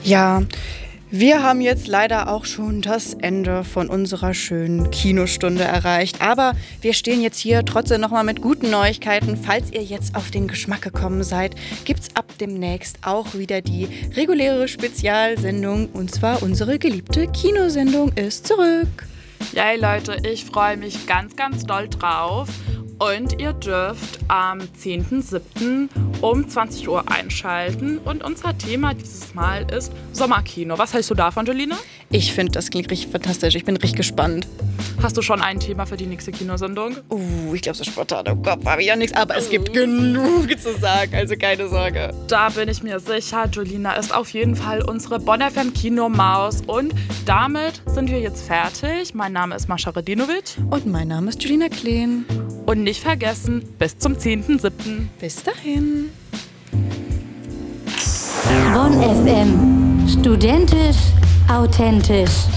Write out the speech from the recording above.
Ja, wir haben jetzt leider auch schon das Ende von unserer schönen Kinostunde erreicht. Aber wir stehen jetzt hier trotzdem nochmal mit guten Neuigkeiten. Falls ihr jetzt auf den Geschmack gekommen seid, gibt's ab demnächst auch wieder die reguläre Spezialsendung. Und zwar unsere geliebte Kinosendung ist zurück. Yay, Leute, ich freue mich ganz, ganz doll drauf. Und ihr dürft am 10.07. um 20 Uhr einschalten. Und unser Thema dieses Mal ist Sommerkino. Was hältst du davon, Jolina? Ich finde, das klingt richtig fantastisch. Ich bin richtig gespannt. Hast du schon ein Thema für die nächste Kinosendung? Ich glaube, so spontan im Kopf habe ich ja nichts. Aber es gibt genug zu sagen, also keine Sorge. Da bin ich mir sicher. Jolina ist auf jeden Fall unsere Bonn FM Kinomaus. Und damit sind wir jetzt fertig. Mein Name ist Mascha Radinovic. Und mein Name ist Julina Kleen. Und nicht vergessen, bis zum 10.07. Bis dahin. Bonn FM. Studentisch, authentisch.